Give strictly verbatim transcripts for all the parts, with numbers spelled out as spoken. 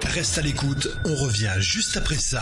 Reste à l'écoute, on revient juste après ça.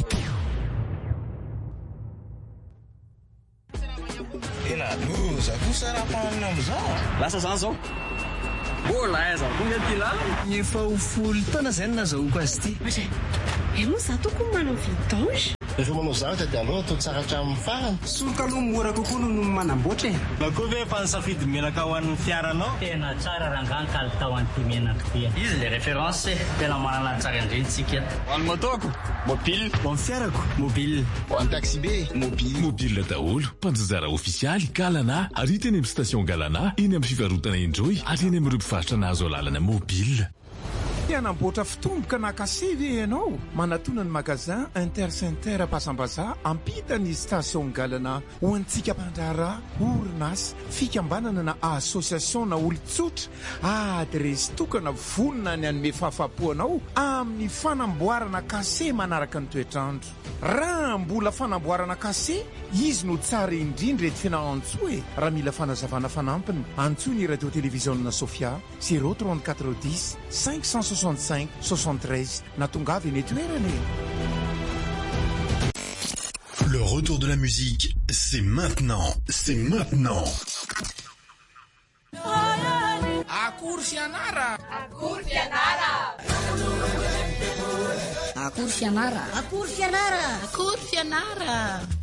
Lasa zany zao bola aiza konga ty la efa ho folo taona zany nazahoako azy ty. E moa za tokony manao vidange. Rehefa manao zavatra dia aleo atao tsara hatramin'ny farany. Solika aloha mora kokoa no manamboatra e. na koa ve efa nisafidy menaka ho an'ny fiaranao tena tsara rangaha kalitao an'ity menaka ty izy le référence tena manana tsara indrintsika ho an'ny motoko mobile ho an'ny fiarako mobile ho an'ny taxi be mobile mobile daholo mpanjazara ofisialy galana ary teny amin'ny station galana eny amin'ny fivarotana enjoy ary eny amin'ireo mpivarotra nahazo lalana mobile. Anamboatra fitomboka na kasivy ianao manatona ny magazin Intercenter Pasambaza ampitany station galana ho antsika mpandrara orinasa fikambanana na association na olon-tsotra adresy tokana vonona ny anome fahafapoanao amin'ny fanamboarana kase manaraka ny toetrandro. Raha mbola fanamboarana kase izy no tsara indrindra eto fianao-antsoa e. Raha mila fanazavana fanampiny antsoa ny radio télévision Sofia zéro trente-quatre dix cinq cent soixante-cinq soixante-treize na tongavy eny toerana. Le retour de la musique, c'est maintenant, c'est maintenant. Akory fianara Akory fianara Akory fianara Akory fianara Akory fianara